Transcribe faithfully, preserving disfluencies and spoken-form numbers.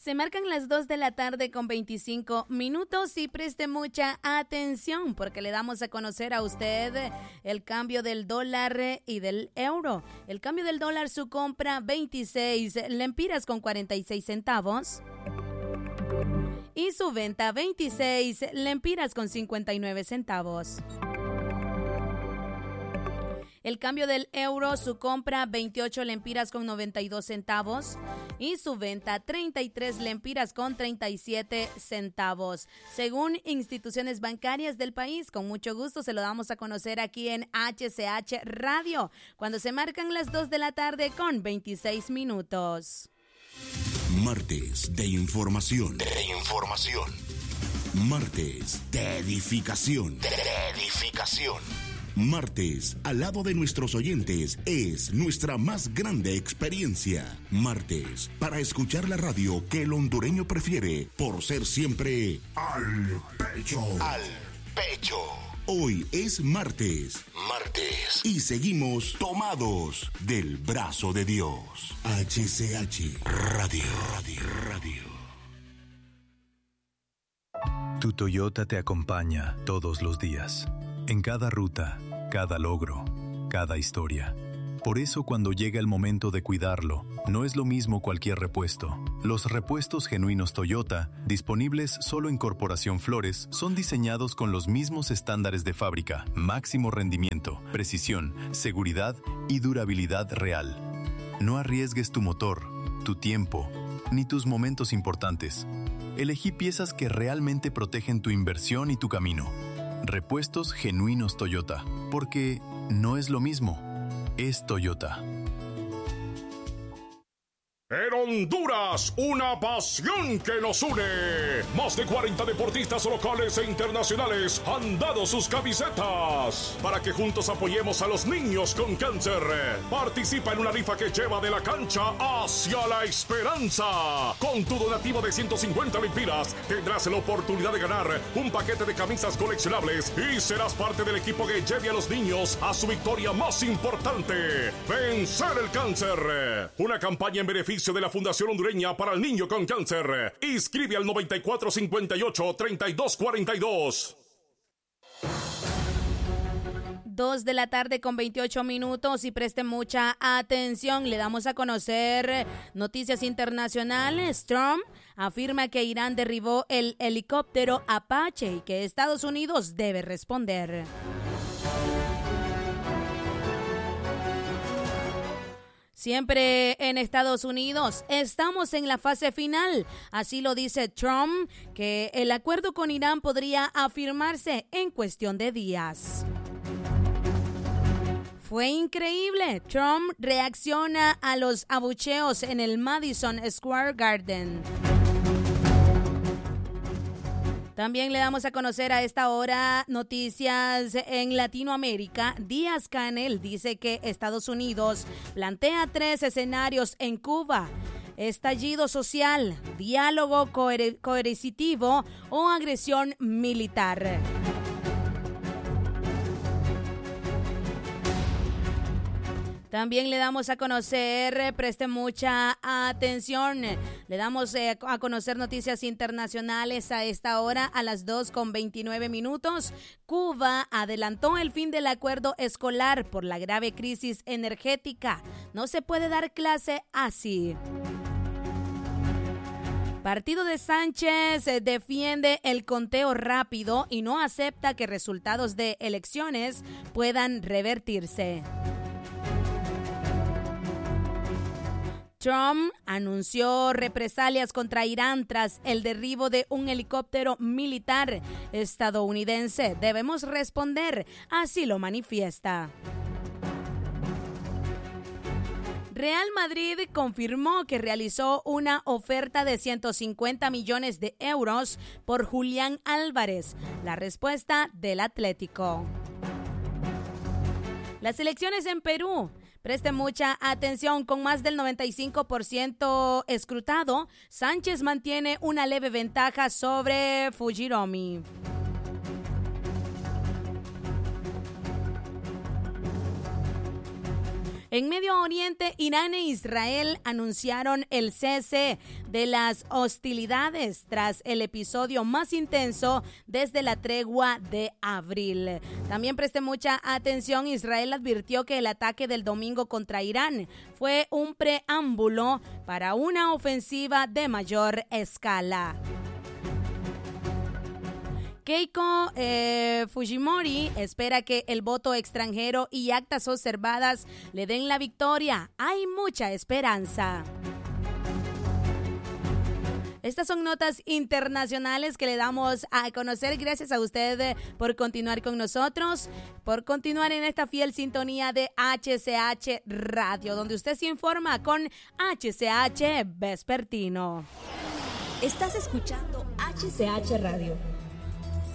Se marcan las dos de la tarde con veinticinco minutos y preste mucha atención porque le damos a conocer a usted el cambio del dólar y del euro. El cambio del dólar, su compra veintiséis lempiras con cuarenta y seis centavos. Y su venta veintiséis lempiras con cincuenta y nueve centavos. El cambio del euro, su compra veintiocho lempiras con noventa y dos centavos y su venta treinta y tres lempiras con treinta y siete centavos. Según instituciones bancarias del país, con mucho gusto se lo damos a conocer aquí en H C H Radio, cuando se marcan las dos de la tarde con veintiséis minutos. Martes de información. De información. Martes de edificación. De edificación. Martes, al lado de nuestros oyentes, es nuestra más grande experiencia. Martes, para escuchar la radio que el hondureño prefiere, por ser siempre al pecho. Al pecho. Hoy es martes. Martes. Y seguimos tomados del brazo de Dios. H C H Radio. Radio. Radio. Tu Toyota te acompaña todos los días. En cada ruta, cada logro, cada historia. Por eso cuando llega el momento de cuidarlo, no es lo mismo cualquier repuesto. Los repuestos genuinos Toyota, disponibles solo en Corporación Flores, son diseñados con los mismos estándares de fábrica, máximo rendimiento, precisión, seguridad y durabilidad real. No arriesgues tu motor, tu tiempo, ni tus momentos importantes. Elegí piezas que realmente protegen tu inversión y tu camino. Repuestos genuinos Toyota, porque no es lo mismo, es Toyota. En Honduras, una pasión que nos une. Más de cuarenta deportistas locales e internacionales han dado sus camisetas para que juntos apoyemos a los niños con cáncer. Participa en una rifa que lleva de la cancha hacia la esperanza. Con tu donativo de ciento cincuenta lempiras tendrás la oportunidad de ganar un paquete de camisas coleccionables y serás parte del equipo que lleve a los niños a su victoria más importante: vencer el cáncer. Una campaña en beneficio de la Fundación Hondureña para el Niño con Cáncer. Inscribe al noventa y cuatro cincuenta y ocho treinta y dos cuarenta y dos. Dos de la tarde con veintiocho minutos y preste mucha atención. Le damos a conocer noticias internacionales. Trump afirma que Irán derribó el helicóptero Apache y que Estados Unidos debe responder. Siempre en Estados Unidos, estamos en la fase final. Así lo dice Trump, que el acuerdo con Irán podría afirmarse en cuestión de días. Fue increíble. Trump reacciona a los abucheos en el Madison Square Garden. También le damos a conocer a esta hora noticias en Latinoamérica. Díaz-Canel dice que Estados Unidos plantea tres escenarios en Cuba: estallido social, diálogo coer- coercitivo o agresión militar. También le damos a conocer, preste mucha atención, le damos eh, a conocer noticias internacionales a esta hora a las dos con veintinueve minutos. Cuba adelantó el fin del acuerdo escolar por la grave crisis energética. No se puede dar clase así. Partido de Sánchez defiende el conteo rápido y no acepta que resultados de elecciones puedan revertirse. Trump anunció represalias contra Irán tras el derribo de un helicóptero militar estadounidense. Debemos responder, así lo manifiesta. Real Madrid confirmó que realizó una oferta de ciento cincuenta millones de euros por Julián Álvarez. La respuesta del Atlético. Las elecciones en Perú. Preste mucha atención, con más del noventa y cinco por ciento escrutado, Sánchez mantiene una leve ventaja sobre Fujirami. En Medio Oriente, Irán e Israel anunciaron el cese de las hostilidades tras el episodio más intenso desde la tregua de abril. También preste mucha atención, Israel advirtió que el ataque del domingo contra Irán fue un preámbulo para una ofensiva de mayor escala. Keiko eh, Fujimori espera que el voto extranjero y actas observadas le den la victoria. Hay mucha esperanza. Estas son notas internacionales que le damos a conocer. Gracias a usted por continuar con nosotros, por continuar en esta fiel sintonía de H C H Radio, donde usted se informa con H C H Vespertino. Estás escuchando H C H Radio.